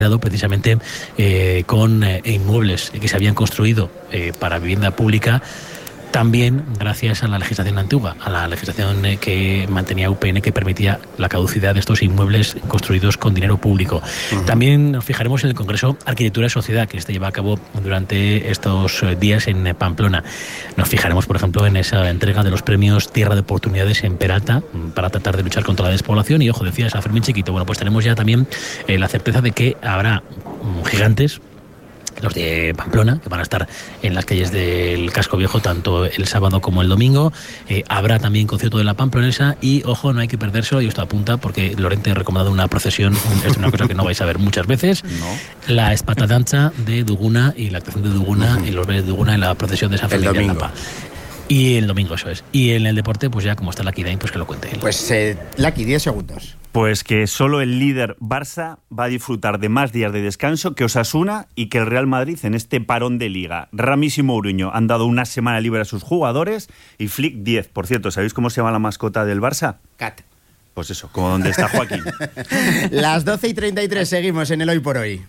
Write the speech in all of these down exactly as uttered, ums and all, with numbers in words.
precisamente eh, con eh, inmuebles que se habían construido eh, para vivienda pública, también gracias a la legislación antigua, a la legislación eh, que mantenía U P N, que permitía la caducidad de estos inmuebles construidos con dinero público. Uh-huh. También nos fijaremos en el Congreso Arquitectura y Sociedad, que se lleva a cabo durante estos días en Pamplona. Nos fijaremos, por ejemplo, en esa entrega de los premios Tierra de Oportunidades en Peralta, para tratar de luchar contra la despoblación. Y, ojo, decía San Fermín Chiquito, bueno, pues tenemos ya también eh, la certeza de que habrá um, gigantes, los de Pamplona, que van a estar en las calles del Casco Viejo tanto el sábado como el domingo. Eh, habrá también concierto de la Pamplonesa y, ojo, no hay que perdérselo, y esto apunta porque Lorente ha recomendado una procesión, es una cosa que no vais a ver muchas veces, no. La espatadanza de Duguna y la actuación de Duguna uh-huh. y los de Duguna en la procesión de San Fermín de Lapa. Y el domingo, eso es. Y en el deporte, pues ya como está Lucky Dane, pues que lo cuente él. Pues eh, Lucky, diez segundos. Pues que solo el líder Barça va a disfrutar de más días de descanso que Osasuna y que el Real Madrid en este parón de Liga. Ramis y Mourinho han dado una semana libre a sus jugadores y Flick diez. Por cierto, ¿sabéis cómo se llama la mascota del Barça? Cat. Pues eso, como donde está Joaquín. Las doce y treinta y tres, seguimos en el Hoy por Hoy.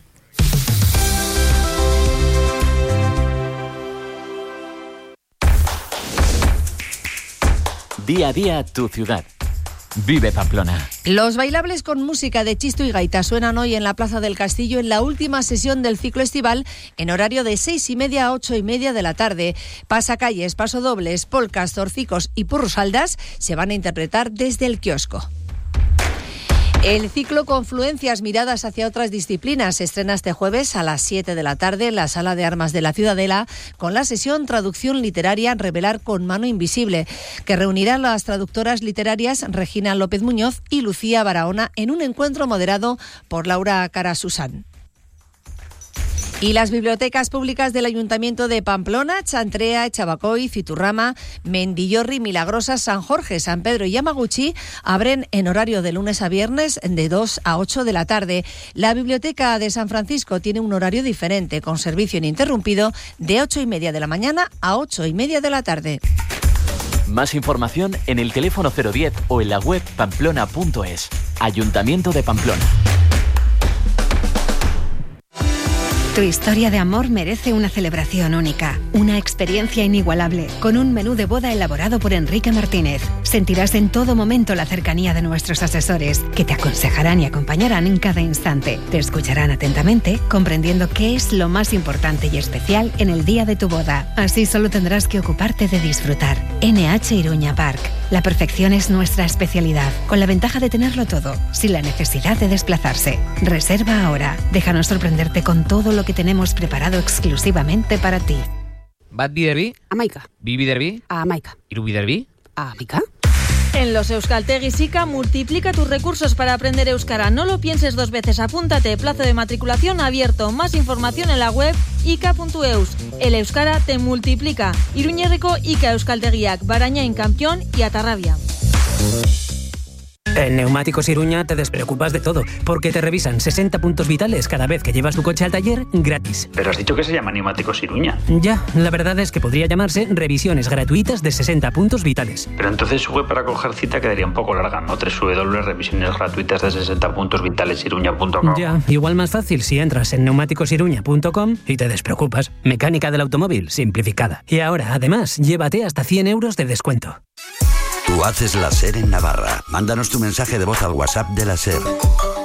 Día a día, tu ciudad. Vive Pamplona. Los bailables con música de chisto y gaita suenan hoy en la Plaza del Castillo en la última sesión del ciclo estival en horario de seis y media a ocho y media de la tarde. Pasacalles, pasodobles, polcas, zorcicos y purrusaldas se van a interpretar desde el kiosco. El ciclo Confluencias, miradas hacia otras disciplinas, se estrena este jueves a las siete de la tarde en la Sala de Armas de la Ciudadela con la sesión Traducción Literaria Revelar con mano invisible, que reunirá a las traductoras literarias Regina López Muñoz y Lucía Barahona en un encuentro moderado por Laura Carasusán. Y las bibliotecas públicas del Ayuntamiento de Pamplona, Chantrea, Echabacoy, Fiturrama, Mendillorri, Milagrosa, San Jorge, San Pedro y Yamaguchi abren en horario de lunes a viernes de dos a ocho de la tarde. La Biblioteca de San Francisco tiene un horario diferente, con servicio ininterrumpido de ocho y media de la mañana a ocho y media de la tarde. Más información en el teléfono cero diez o en la web pamplona punto es. Ayuntamiento de Pamplona. Tu historia de amor merece una celebración única, una experiencia inigualable, con un menú de boda elaborado por Enrique Martínez. Sentirás en todo momento la cercanía de nuestros asesores, que te aconsejarán y acompañarán en cada instante. Te escucharán atentamente, comprendiendo qué es lo más importante y especial en el día de tu boda. Así solo tendrás que ocuparte de disfrutar. N H Iruña Park. La perfección es nuestra especialidad, con la ventaja de tenerlo todo, sin la necesidad de desplazarse. Reserva ahora. Déjanos sorprenderte con todo lo que tenemos preparado exclusivamente para ti. Bat biderbi? Amaika. Bi biderbi? Amaika. Hiru biderbi? Amaika. En los Euskaltegis I C A multiplica tus recursos para aprender euskara. No lo pienses dos veces. Apúntate. Plazo de matriculación abierto. Más información en la web ika punto eus. El euskara te multiplica. Iruñerriko I C A Euskaltegiak, Barañain, Campión y Atarrabia. En Neumáticos Iruña te despreocupas de todo, porque te revisan sesenta puntos vitales cada vez que llevas tu coche al taller gratis. Pero has dicho que se llama Neumáticos Iruña. Ya, la verdad es que podría llamarse revisiones gratuitas de sesenta puntos vitales. Pero entonces su web para coger cita quedaría un poco larga, ¿no? doble u doble u doble u punto revisiones gratuitas de sesenta puntos vitales iruña punto com. Ya, igual más fácil si entras en neumáticos iruña punto com y te despreocupas. Mecánica del automóvil simplificada. Y ahora, además, llévate hasta cien euros de descuento. Tú haces la SER en Navarra. Mándanos tu mensaje de voz al WhatsApp de la SER.